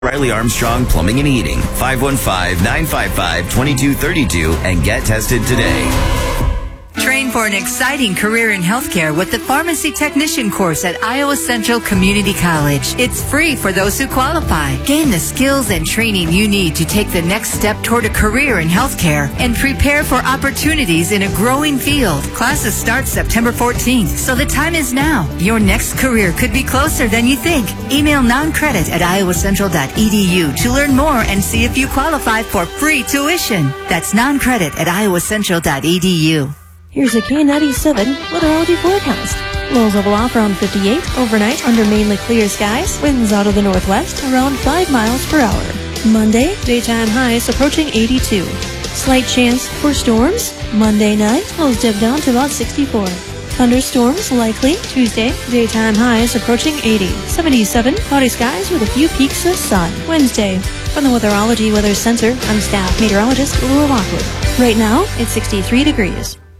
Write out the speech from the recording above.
Riley Armstrong Plumbing and Heating, 515-955-2232, and get tested today. Train for an exciting career in healthcare with the Pharmacy Technician course at Iowa Central Community College. It's free for those who qualify. Gain the skills and training you need to take the next step toward a career in healthcare and prepare for opportunities in a growing field. Classes start September 14th, so the time is now. Your next career could be closer than you think. Email noncredit@iowacentral.edu to learn more and see if you qualify for free tuition. That's noncredit@iowacentral.edu. Here's a K97 weatherology forecast. Lows level off around 58. Overnight, under mainly clear skies. Winds out of the northwest around 5 miles per hour. Monday, daytime highs approaching 82. Slight chance for storms. Monday night, lows dip down to about 64. Thunderstorms likely. Tuesday, daytime highs approaching 80. 77, cloudy skies with a few peaks of sun. Wednesday, from the Weatherology Weather Center, I'm staff meteorologist Laura Lockwood. Right now, it's 63 degrees.